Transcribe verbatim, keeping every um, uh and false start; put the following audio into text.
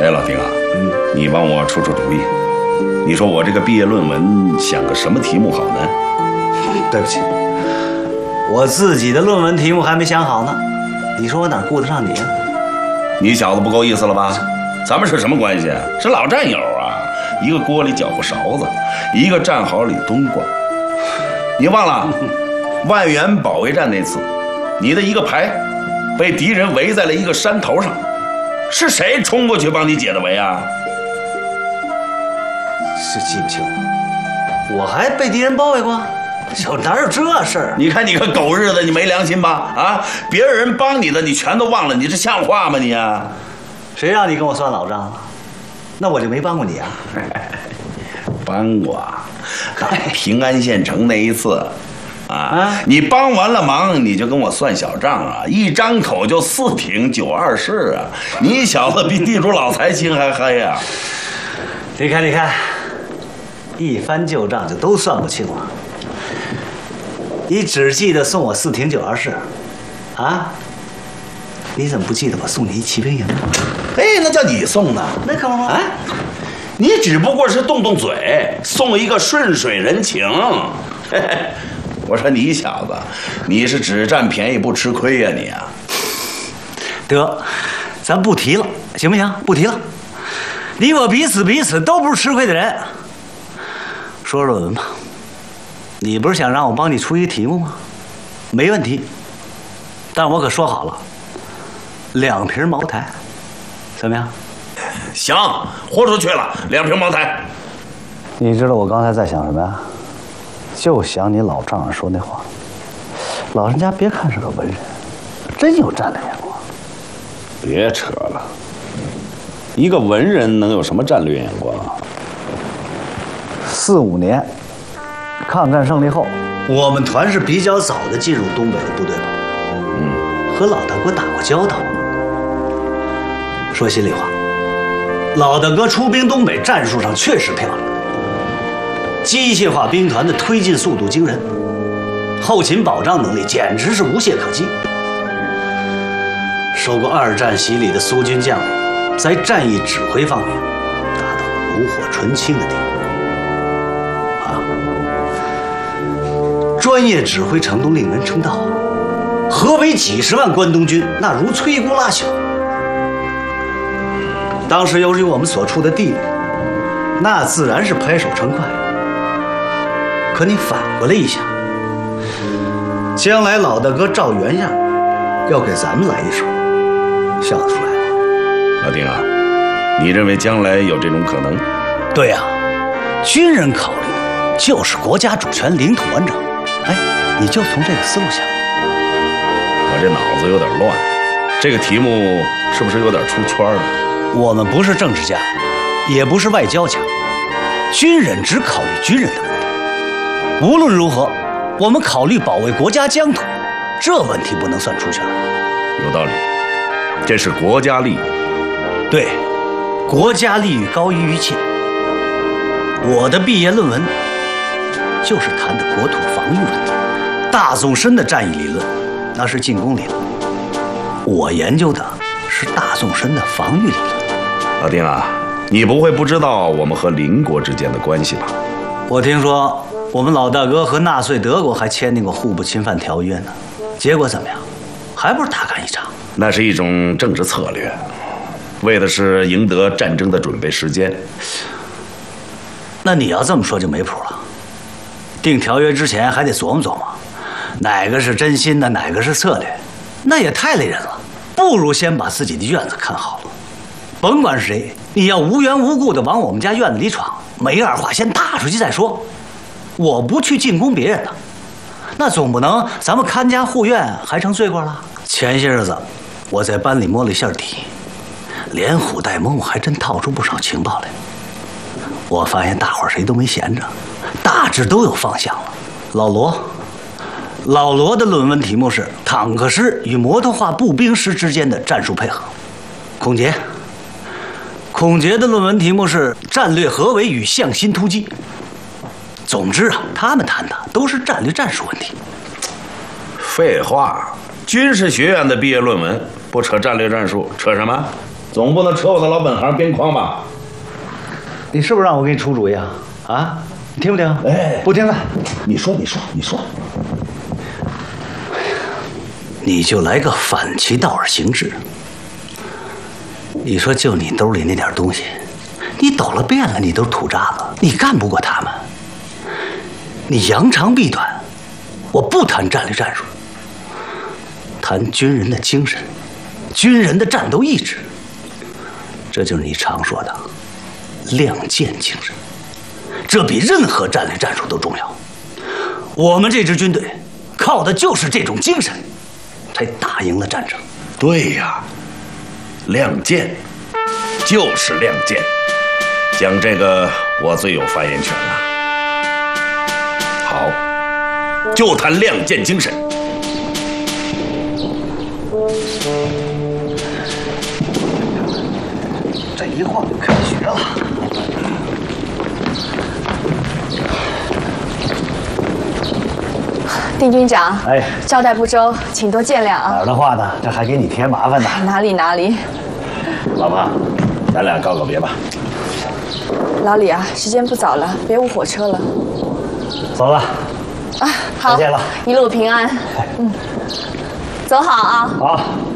哎，老丁啊，嗯，你帮我出出主意。你说我这个毕业论文想个什么题目好呢？ 对不起，我自己的论文题目还没想好呢。你说我哪顾得上你啊？ 你小子不够意思了吧？咱们是什么关系？是老战友啊！一个锅里搅和勺子，一个战壕里冬瓜。你忘了万源保卫战那次，你的一个排被敌人围在了一个山头上，是谁冲过去帮你解的围啊？ 是记不清了，我还被敌人包围过？有哪有这事儿？ 你看你个狗日的，你没良心吧？啊，别人帮你的你全都忘了，你这像话吗你啊？ 谁让你跟我算老账了？那我就没帮过你啊？ 帮过，打平安县城那一次，啊，你帮完了忙，你就跟我算小账啊，一张口就四挺九二式啊，你小子比地主老财心还黑呀！ 你看，你看。一翻旧账就都算不清了，你只记得送我四挺九二式，啊？你怎么不记得我送你一骑兵营呢？ 哎，那叫你送的， 那可不吗？ 啊，你只不过是动动嘴，送一个顺水人情。嘿嘿，我说你小子，你是只占便宜不吃亏呀你啊！ 得，咱不提了，行不行？不提了，你我彼此彼此都不是吃亏的人。说论文吧，你不是想让我帮你出一个题目吗？没问题，但我可说好了，两瓶茅台，怎么样？ 行，豁出去了，两瓶茅台。 你知道我刚才在想什么呀？就想你老丈人说那话，老人家别看是个文人，真有战略眼光。 别扯了，一个文人能有什么战略眼光啊？ 四五年，抗战胜利后，我们团是比较早的进入东北的部队吧，嗯，和老大哥打过交道。说心里话，老大哥出兵东北，战术上确实漂亮，机械化兵团的推进速度惊人，后勤保障能力简直是无懈可击。受过二战洗礼的苏军将领，在战役指挥方面达到了炉火纯青的地步。专业指挥程度令人称道，合围几十万关东军那如摧枯拉朽。当时由于我们所处的地理，那自然是拍手称快。可你反过来一想，将来老大哥照原样要给咱们来一手，想得出来吗？ 老丁啊，你认为将来有这种可能？ 对呀、啊，军人考虑的就是国家主权、领土完整。哎，你就从这个思路想。 我这脑子有点乱，这个题目是不是有点出圈了？ 我们不是政治家，也不是外交家，军人只考虑军人的问题。无论如何，我们考虑保卫国家疆土，这问题不能算出圈。 有道理，这是国家利益。 对，国家利益高于一切。我的毕业论文就是谈的国土防御问题。大纵深的战役理论，那是进攻理论；我研究的是大纵深的防御理论。 老丁啊，你不会不知道我们和邻国之间的关系吧？ 我听说我们老大哥和纳粹德国还签订过互不侵犯条约呢，结果怎么样？还不是大干一场？ 那是一种政治策略，为的是赢得战争的准备时间。 那你要这么说就没谱了。订条约之前还得琢磨琢磨，哪个是真心的，哪个是策略，那也太累人了。不如先把自己的院子看好了，甭管是谁，你要无缘无故的往我们家院子里闯，没二话先打出去再说。我不去进攻别人的，那总不能咱们看家护院还成罪过了。前些日子我在班里摸了一下底，连唬带蒙，我还真套出不少情报来。我发现大伙儿谁都没闲着，大致都有方向了。老罗，老罗的论文题目是坦克师与摩托化步兵师之间的战术配合。孔杰，孔杰的论文题目是战略合围与向心突击。总之啊，他们谈的都是战略战术问题。 废话，军事学院的毕业论文不扯战略战术，扯什么？ 总不能扯我的老本行边框吧？ 你是不是让我给你出主意啊？啊，你听不听？ 哎， 不听了。 你说，你说，你说。 你就来个反其道而行之。你说就你兜里那点东西，你抖了遍了，你都是土渣子，你干不过他们。你扬长避短，我不谈战略战术，谈军人的精神，军人的战斗意志。这就是你常说的亮剑精神，这比任何战略战术都重要。我们这支军队靠的就是这种精神，才打赢了战争。 对呀，亮剑就是亮剑，讲这个我最有发言权了。好，就谈亮剑精神。 这一晃就开学了。 丁军长， 哎， 招待不周，请多见谅啊。 哪儿的话呢？这还给你添麻烦呢。 哪里哪里。 老婆，咱俩告个别吧。 老李啊，时间不早了，别误火车了。 走了。 啊，好， 再见了， 一路平安。嗯，走好啊。 好。